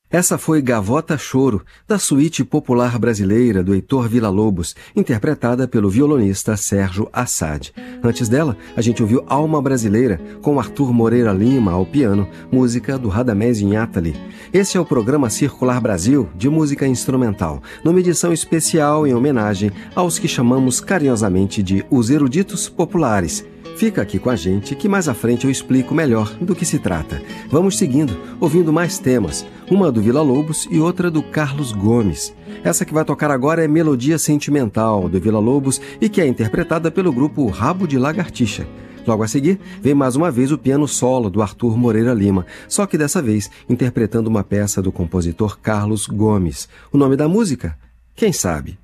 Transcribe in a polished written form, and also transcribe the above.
Essa foi Gavota Choro, da suíte popular brasileira do Heitor Villa-Lobos, interpretada pelo violonista Sérgio Assad. Antes dela, a gente ouviu Alma Brasileira, com Arthur Moreira Lima ao piano, música do Radamés Inhatali. Esse é o programa Circular Brasil, de música instrumental, numa edição especial em homenagem aos que chamamos carinhosamente de os eruditos populares. Fica aqui com a gente que mais à frente eu explico melhor do que se trata. Vamos seguindo, ouvindo mais temas, uma do Villa-Lobos e outra do Carlos Gomes. Essa que vai tocar agora é Melodia Sentimental, do Villa-Lobos, e que é interpretada pelo grupo Rabo de Lagartixa. Logo a seguir, vem mais uma vez o piano solo do Arthur Moreira Lima, só que dessa vez interpretando uma peça do compositor Carlos Gomes. O nome da música? Quem sabe?